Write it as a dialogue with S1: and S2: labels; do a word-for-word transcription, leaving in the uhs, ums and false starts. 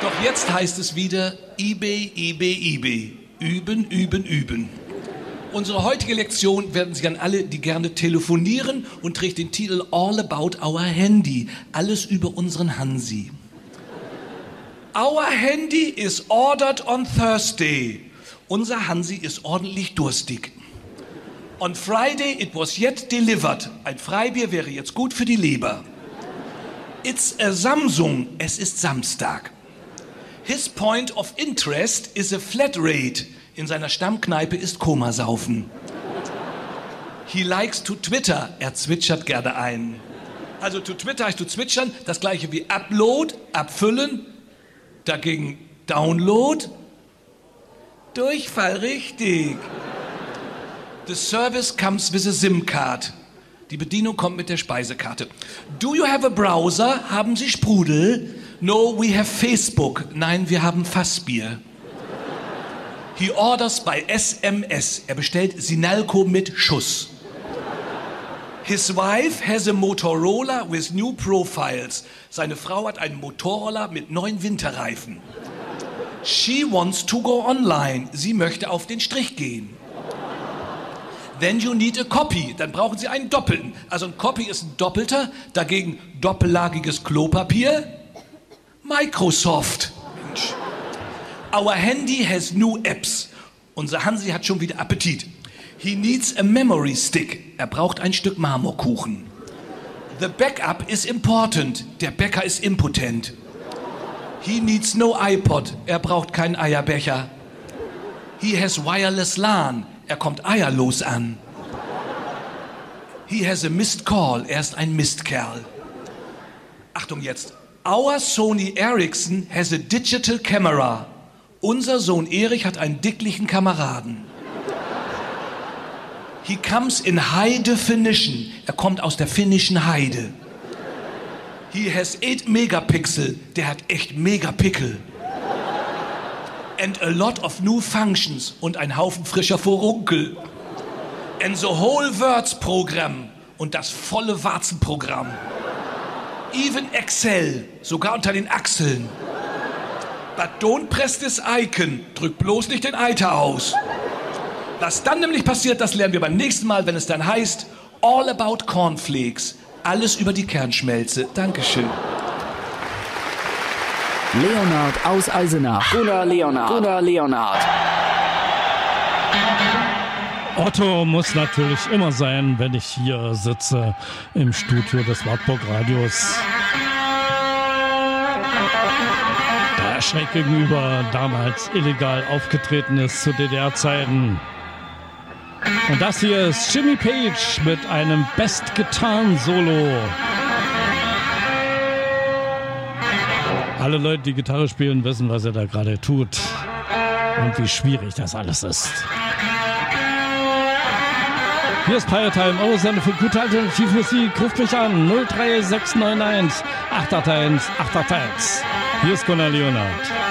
S1: Doch jetzt heißt es wieder I B, I B, I B. Üben, üben, üben. Unsere heutige Lektion werden Sie an alle, die gerne telefonieren, und trägt den Titel All About Our Handy. Alles über unseren Hansi. Our Handy is ordered on Thursday. Unser Hansi ist ordentlich durstig. On Friday it was yet delivered. Ein Freibier wäre jetzt gut für die Leber. It's a Samsung. Es ist Samstag. His point of interest is a flat rate. In seiner Stammkneipe ist Komasaufen. He likes to Twitter. Er zwitschert gerne ein. Also to Twitter heißt to zwitschern, das gleiche wie Upload, abfüllen, dagegen Download, Durchfall, richtig. The service comes with a SIM-Card. Die Bedienung kommt mit der Speisekarte. Do you have a browser? Haben Sie Sprudel? No, we have Facebook. Nein, wir haben Fassbier. He orders by S M S. Er bestellt Sinalco mit Schuss. His wife has a Motorola with new profiles. Seine Frau hat einen Motorroller mit neuen Winterreifen. She wants to go online. Sie möchte auf den Strich gehen. Then you need a copy. Dann brauchen Sie einen doppelten. Also ein Copy ist ein doppelter, dagegen doppellagiges Klopapier. Microsoft. Mensch. Our handy has new apps. Unser Hansi hat schon wieder Appetit. He needs a memory stick. Er braucht ein Stück Marmorkuchen. The backup is important. Der Bäcker ist impotent. He needs no iPod. Er braucht keinen Eierbecher. He has wireless LAN. Er kommt eierlos an. He has a missed call. Er ist ein Mistkerl. Achtung jetzt. Our Sony Ericsson has a digital camera. Unser Sohn Erich hat einen dicklichen Kameraden. He comes in high definition. Er kommt aus der finnischen Heide. He has eight megapixel. Der hat echt Megapickel. And a lot of new functions. Und ein Haufen frischer Furunkel. And the whole Words Programm. Und das volle Warzenprogramm. Even Excel. Sogar unter den Achseln. But don't press this icon. Drück bloß nicht den Eiter aus. Was dann nämlich passiert, das lernen wir beim nächsten Mal, wenn es dann heißt All About Cornflakes. Alles über die Kernschmelze. Dankeschön.
S2: Leonhard aus Eisenach. Gunnar Leonhard. Gunnar Leonhard.
S3: Otto muss natürlich immer sein, wenn ich hier sitze im Studio des Wartburg Radios. Da er schräg gegenüber damals illegal aufgetreten ist zu D D R-Zeiten. Und das hier ist Jimmy Page mit einem Best-Gitarren-Solo. Alle Leute, die Gitarre spielen, wissen, was er da gerade tut. Und wie schwierig das alles ist. Hier ist Pirate Time, eure Sendung für gute Alternativmusik. Ruft mich an, null drei sechs neun eins acht acht eins acht acht eins. Hier ist Gunnar Leonhard.